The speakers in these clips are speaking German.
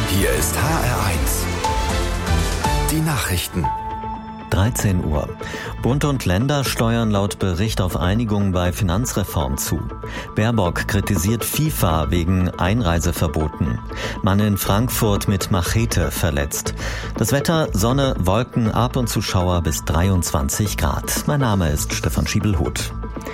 Hier ist HR1. Die Nachrichten. 13 Uhr. Bund und Länder steuern laut Bericht auf Einigung bei Finanzreform zu. Baerbock kritisiert FIFA wegen Einreiseverboten. Mann in Frankfurt mit Machete verletzt. Das Wetter, Sonne, Wolken, ab und zu Schauer bis 23 Grad. Mein Name ist Stefan Schiebelhuth.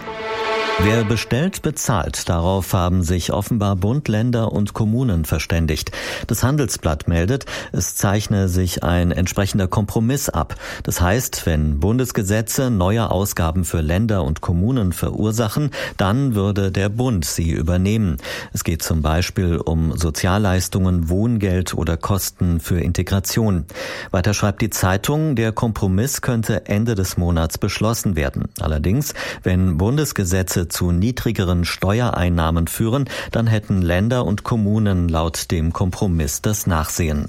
Wer bestellt, bezahlt. Darauf haben sich offenbar Bund, Länder und Kommunen verständigt. Das Handelsblatt meldet, es zeichne sich ein entsprechender Kompromiss ab. Das heißt, wenn Bundesgesetze neue Ausgaben für Länder und Kommunen verursachen, dann würde der Bund sie übernehmen. Es geht zum Beispiel um Sozialleistungen, Wohngeld oder Kosten für Integration. Weiter schreibt die Zeitung, der Kompromiss könnte Ende des Monats beschlossen werden. Allerdings, wenn Bundesgesetze zu niedrigeren Steuereinnahmen führen, dann hätten Länder und Kommunen laut dem Kompromiss das Nachsehen.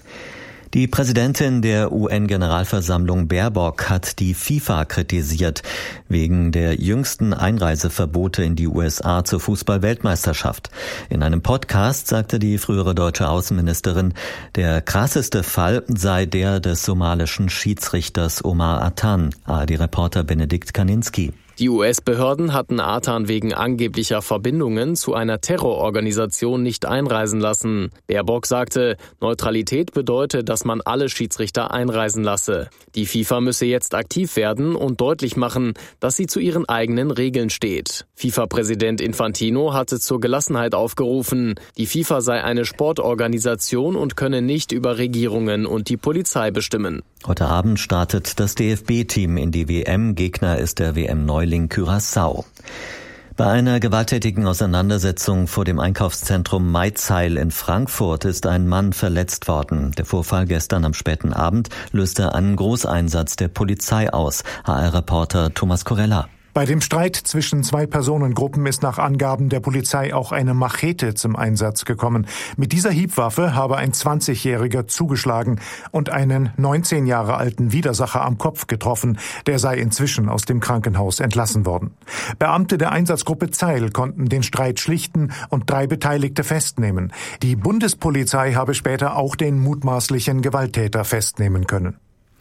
Die Präsidentin der UN-Generalversammlung Baerbock hat die FIFA kritisiert, wegen der jüngsten Einreiseverbote in die USA zur Fußball-Weltmeisterschaft. In einem Podcast sagte die frühere deutsche Außenministerin, der krasseste Fall sei der des somalischen Schiedsrichters Omar Atan, ARD-Reporter Benedikt Kaninski. Die US-Behörden hatten Atan wegen angeblicher Verbindungen zu einer Terrororganisation nicht einreisen lassen. Baerbock sagte, Neutralität bedeutet, dass man alle Schiedsrichter einreisen lasse. Die FIFA müsse jetzt aktiv werden und deutlich machen, dass sie zu ihren eigenen Regeln steht. FIFA-Präsident Infantino hatte zur Gelassenheit aufgerufen. Die FIFA sei eine Sportorganisation und könne nicht über Regierungen und die Polizei bestimmen. Heute Abend startet das DFB-Team in die WM. Gegner ist der WM-Neuling Curaçao. Bei einer gewalttätigen Auseinandersetzung vor dem Einkaufszentrum Maizeil in Frankfurt ist ein Mann verletzt worden. Der Vorfall gestern am späten Abend löste einen Großeinsatz der Polizei aus. HR-Reporter Thomas Korella. Bei dem Streit zwischen zwei Personengruppen ist nach Angaben der Polizei auch eine Machete zum Einsatz gekommen. Mit dieser Hiebwaffe habe ein 20-Jähriger zugeschlagen und einen 19 Jahre alten Widersacher am Kopf getroffen. Der sei inzwischen aus dem Krankenhaus entlassen worden. Beamte der Einsatzgruppe Zeil konnten den Streit schlichten und 3 Beteiligte festnehmen. Die Bundespolizei habe später auch den mutmaßlichen Gewalttäter festnehmen können.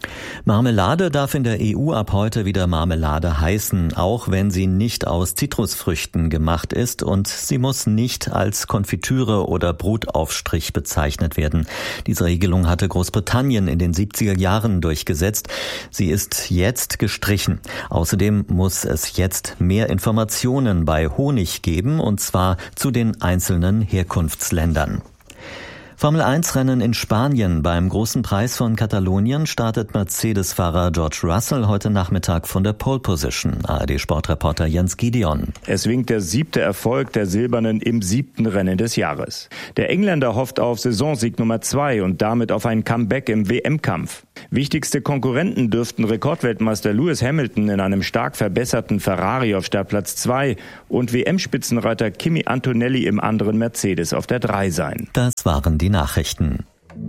Marmelade darf in der EU ab heute wieder Marmelade heißen, auch wenn sie nicht aus Zitrusfrüchten gemacht ist, und sie muss nicht als Konfitüre oder Brotaufstrich bezeichnet werden. Diese Regelung hatte Großbritannien in den 70er Jahren durchgesetzt. Sie ist jetzt gestrichen. Außerdem muss es jetzt mehr Informationen bei Honig geben, und zwar zu den einzelnen Herkunftsländern. Formel-1-Rennen in Spanien. Beim Großen Preis von Katalonien startet Mercedes-Fahrer George Russell heute Nachmittag von der Pole Position. ARD-Sportreporter Jens Gideon. Es winkt der 7. Erfolg der Silbernen im 7. Rennen des Jahres. Der Engländer hofft auf Saisonsieg Nummer 2 und damit auf ein Comeback im WM-Kampf. Wichtigste Konkurrenten dürften Rekordweltmeister Lewis Hamilton in einem stark verbesserten Ferrari auf Startplatz 2 und WM-Spitzenreiter Kimi Antonelli im anderen Mercedes auf der 3 sein. Das waren die Nachrichten.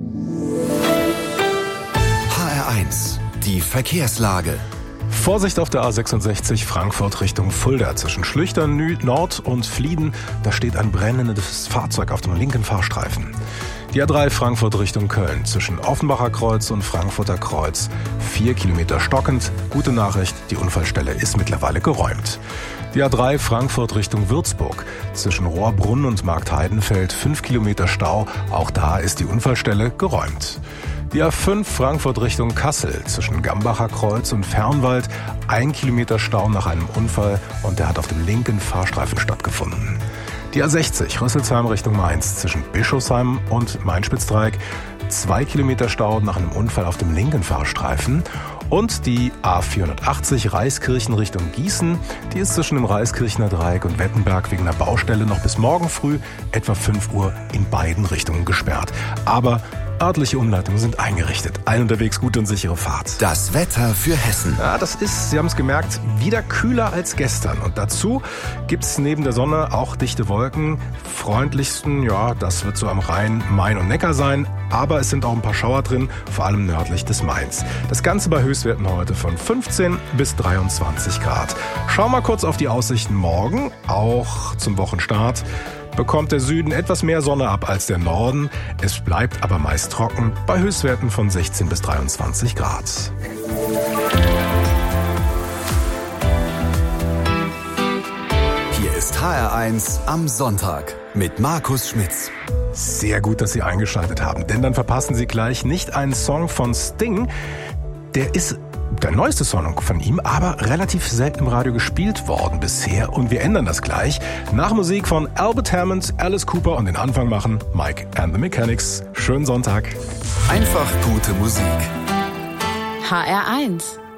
HR1, die Verkehrslage. Vorsicht auf der A66 Frankfurt Richtung Fulda. Zwischen Schlüchtern Nord und Flieden, da steht ein brennendes Fahrzeug auf dem linken Fahrstreifen. Die A3 Frankfurt Richtung Köln. Zwischen Offenbacher Kreuz und Frankfurter Kreuz 4 Kilometer stockend. Gute Nachricht, die Unfallstelle ist mittlerweile geräumt. Die A3 Frankfurt Richtung Würzburg. Zwischen Rohrbrunn und Marktheidenfeld 5 Kilometer Stau. Auch da ist die Unfallstelle geräumt. Die A5 Frankfurt Richtung Kassel. Zwischen Gambacher Kreuz und Fernwald 1 Kilometer Stau nach einem Unfall, und der hat auf dem linken Fahrstreifen stattgefunden. Die A60 Rüsselsheim Richtung Mainz. Zwischen Bischofsheim und Main-Spitz-Dreieck 2 Kilometer Stau nach einem Unfall auf dem linken Fahrstreifen. Und die A480 Reiskirchen Richtung Gießen, die ist zwischen dem Reiskirchener Dreieck und Wettenberg wegen einer Baustelle noch bis morgen früh etwa 5 Uhr in beiden Richtungen gesperrt. Aber örtliche Umleitungen sind eingerichtet. Allen unterwegs gute und sichere Fahrt. Das Wetter für Hessen. Ja, das ist, Sie haben es gemerkt, wieder kühler als gestern. Und dazu gibt es neben der Sonne auch dichte Wolken. Freundlichsten, ja, das wird so am Rhein, Main und Neckar sein. Aber es sind auch ein paar Schauer drin, vor allem nördlich des Mains. Das Ganze bei Höchstwerten heute von 15 bis 23 Grad. Schauen wir mal kurz auf die Aussichten morgen, auch zum Wochenstart. bekommt der Süden etwas mehr Sonne ab als der Norden. Es bleibt aber meist trocken bei Höchstwerten von 16 bis 23 Grad. Hier ist HR1 am Sonntag mit Markus Schmitz. Sehr gut, dass Sie eingeschaltet haben, denn dann verpassen Sie gleich nicht einen Song von Sting. Der ist der neueste Song von ihm, aber relativ selten im Radio gespielt worden bisher. Und wir ändern das gleich. Nach Musik von Albert Hammond, Alice Cooper und den Anfang machen Mike and the Mechanics. Schönen Sonntag. Einfach gute Musik. HR1